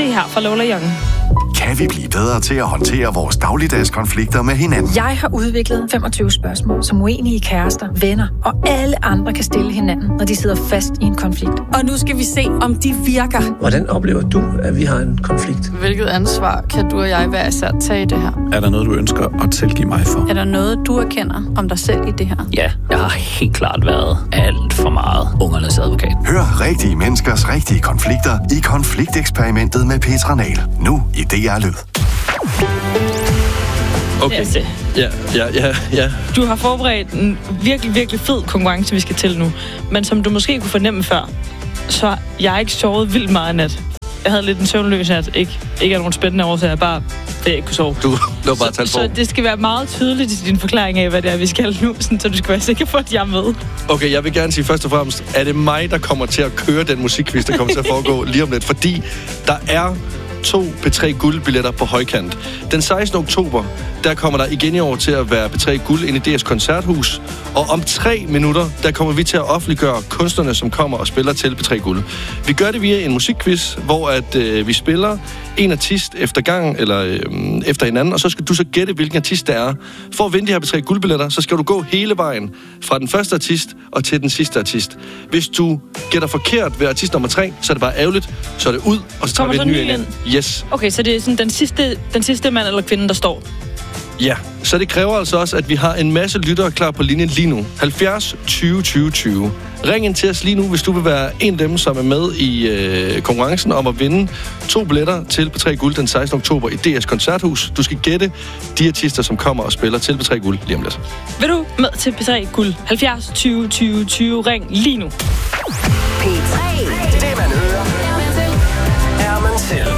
lige her fra Lola Young. Kan vi blive bedre til at håndtere vores dagligdags konflikter med hinanden? Jeg har udviklet 25 spørgsmål, som uenige kærester, venner og alle andre kan stille hinanden, når de sidder fast i en konflikt. Og nu skal vi se, om de virker. Hvordan oplever du, at vi har en konflikt? Hvilket ansvar kan du og jeg hver især tage i det her? Er der noget, du ønsker at tilgive mig for? Er der noget, du erkender om dig selv i det her? Ja, jeg har helt klart været alt for meget ungernes advokat. Hør rigtige menneskers rigtige konflikter i Konflikteksperimentet med Petra Nahl. Nu i DR Lyd. Okay. Ja. Du har forberedt en virkelig, virkelig fed konkurrence, vi skal til nu. Men som du måske kunne fornemme før, så jeg har ikke sovet vildt meget i nat. Jeg havde lidt en søvnløs nat. Ikke af nogen spændende årsager, bare det jeg ikke kunne sove. Du lå bare talt på. Så det skal være meget tydeligt i din forklaring af, hvad det er, vi skal nu, så du skal være sikker på, at jeg er med. Okay, jeg vil gerne sige først og fremmest, er det mig, der kommer til at køre den musikquiz, der kommer til at foregå lige om lidt? Fordi der er 2 P3 guldbilletter på højkant. Den 16. oktober, der kommer der igen i år til at være P3 Guld ind i DS Koncerthus. Og om 3 minutter, der kommer vi til at offentliggøre kunstnerne, som kommer og spiller til P3 Guld. Vi gør det via en musikquiz, hvor at vi spiller en artist efter gang, eller efter hinanden, og så skal du så gætte, hvilken artist det er. For at vinde de her P3 Guldbilletter, så skal du gå hele vejen fra den første artist og til den sidste artist. Hvis du gætter forkert ved artist nummer 3, så er det bare ærgerligt, så er det ud, og så tager vi en ny ind. Yes. Okay, så det er sådan den sidste mand eller kvinde, der står. Ja, så det kræver altså også, at vi har en masse lyttere klar på linjen lige nu. 70 20 20 20. Ring ind til os lige nu, hvis du vil være en af dem, som er med i konkurrencen om at vinde 2 billetter til P3 Guld den 16. oktober i DS Koncerthus. Du skal gætte de artister, som kommer og spiller til P3 Guld lige om lidt. Vil du med til P3 Guld? 70 20 20 20. Ring lige nu. P3